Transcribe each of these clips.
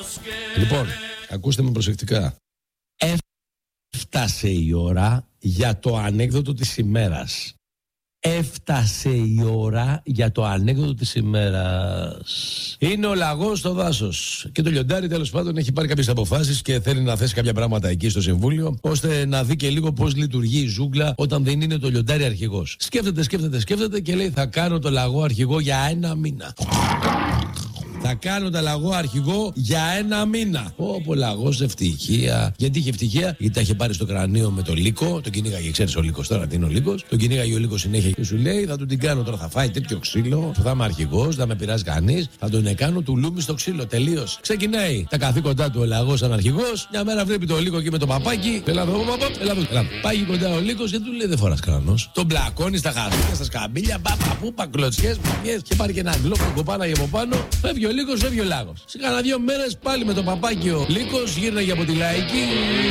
Λοιπόν, ακούστε με προσεκτικά. Έφτασε η ώρα για το ανέκδοτο της ημέρας. Έφτασε η ώρα για το ανέκδοτο της ημέρας. Είναι ο λαγός στο δάσος. Και το λιοντάρι τέλος πάντων έχει πάρει κάποιες αποφάσεις και θέλει να θέσει κάποια πράγματα εκεί στο συμβούλιο, ώστε να δει και λίγο πώς λειτουργεί η ζούγκλα όταν δεν είναι το λιοντάρι αρχηγός. Σκέφτεται και λέει: θα κάνω το λαγό αρχηγό για 1 μήνα. Θα κάνω τα λαγό αρχηγό για 1 μήνα. Όπω λαγός ευτυχία. Γιατί είχε ευτυχία? Γιατί τα είχε πάρει στο κρανίο με το λύκο. Τον κυνήγαγε, ξέρεις ο λύκος τώρα τι είναι ο λύκος. Τον κυνήγαγε ο λύκος συνέχεια και σου λέει: θα του την κάνω τώρα. Θα φάει τέτοιο ξύλο. Θα είμαι αρχηγός, δεν με πειράζει κανείς. Θα τον κάνω του λούμι στο ξύλο. Τελείως. Ξεκινάει τα καθήκοντά του ο λαγός σαν αρχηγός. Μια μέρα βλέπει το λύκο εκεί με το παπάκι. Έλα εδώ. Πάει κοντά ο λύκος και του λέει: δεν φοράς κρανός. Τον μπλακώνει στα χαρτιά, στα σκαμπίλια. Παπαπού, κλωτσιές, και πάρει και ένα γκλόπ του κοπάναγε από πάνω. Φεύγει ο λύκος, φεύγει ο λάγος. Σε κάνα 2 μέρες πάλι με το παπάκι ο λύκος γύρναγε από τη λαϊκή.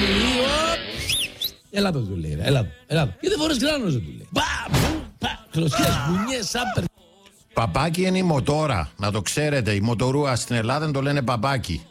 Έλα εδώ του λέει: έλα εδώ. Και δεν φοράς κράνος, δεν του λέει. Κλωτσιές, μπουνιές, άπερ. Παπάκι είναι η μοτόρα. Να το ξέρετε, η μοτορούα στην Ελλάδα το λένε παπάκι.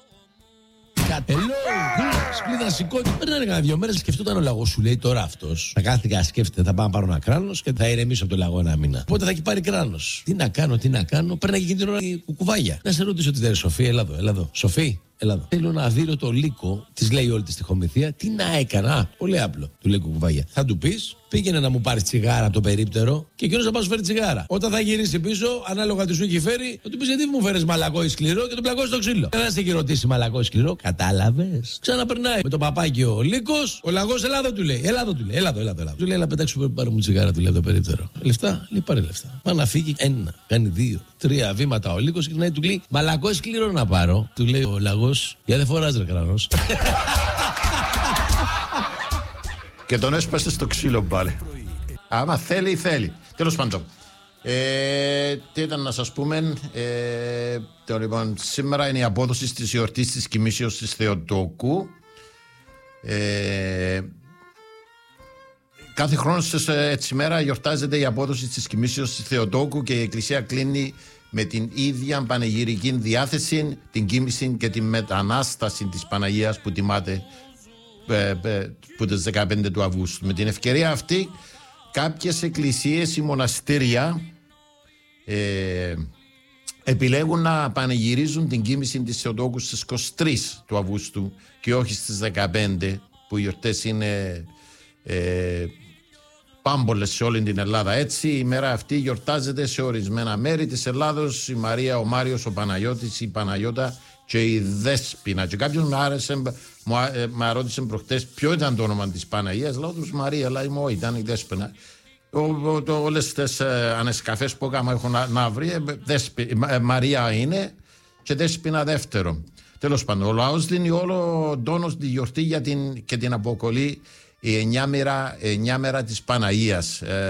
Σκλίδα σηκώτη. Περνάνε κανένα 2 μέρες, σκεφτόταν ο λαγός, σου λέει τώρα αυτός. Θα κάθεται και σκέφτεται, θα πάω να πάρω ένα κράνος και θα ηρεμήσω από το λαγό 1 μήνα. Οπότε θα έχει πάρει κράνος. Τι να κάνω. Παίρναγε εκείνη την ώρα η κουκουβάγια. Να σε ρωτήσω τι θέλει, Σοφή, έλα εδώ. Σοφή, έλα εδώ. Θέλω να δείρω το λύκο, τη λέει όλη τη στοιχομηθεία, τι να έκανα. Πολύ απλό, του λέει κουκουβάγια. Θα του πει, πήγαινε να μου πάρει τσιγάρα από το περίπτερο και εκείνος θα πάει σου φέρει τσιγάρα. Όταν θα γυρίσει πίσω, ανάλογα τι σου έχει φέρει, θα του πει: γιατί μου φέρει μαλακό ή σκληρό και τον πλακώσει στο ξύλο. Δεν θα σε έχει ρωτήσει μαλακό ή σκληρό, κατάλαβε. Ξαναπερνάει με το παπάκι ο λύκος, ο λαγός, Ελλάδα του λέει. Έλα εδώ. Του λέει: έλα πετάξου πάρε μου τσιγάρα, του λέει από το περίπτερο. Λεφτά, λέει: πάρε λεφτά. Πάει να φύγει 1, κάνει 2, 3 βήματα ο λύκος και του λέει: μαλακό ή σκληρό να πάρω. Του λέει ο λαγός: για δεν φοράς ρε κρανός. Και τον έσπασε στο ξύλο πάλι. Άμα θέλει. Τέλος πάντων. Τι ήταν να σας πούμε. Λοιπόν, σήμερα είναι η απόδοση της γιορτής της Κοιμήσεως της Θεοτόκου. Κάθε χρόνο έτσι μέρα γιορτάζεται η απόδοση της Κοιμήσεως της Θεοτόκου και η Εκκλησία κλείνει με την ίδια πανηγυρική διάθεση την κοίμηση και την μετανάσταση της Παναγίας που τιμάται που τις 15 του Αυγούστου. Με την ευκαιρία αυτή κάποιες εκκλησίες ή μοναστήρια επιλέγουν να πανηγυρίζουν την κοίμηση της Θεοτόκου στις 23 του Αυγούστου και όχι στις 15 που οι γιορτές είναι πάμπολες σε όλη την Ελλάδα. Έτσι η μέρα αυτή γιορτάζεται σε ορισμένα μέρη της Ελλάδος η Μαρία, ο Μάριος, ο Παναγιώτης, η Παναγιώτα και η Δέσποινα. Και κάποιος με ρώτησε προχτές ποιο ήταν το όνομα της Παναγίας. Λέω τους Μαρία, αλλά ήταν η Δέσποινα. Όλες τις ανεσκαφές που έκανα έχω να βρει Μαρία είναι και Δέσποινα δεύτερο. Τέλος πάντων, ο λαός δίνει όλο τόνο στη γιορτή και την αποκολλεί η 9 μέρα της Παναγίας.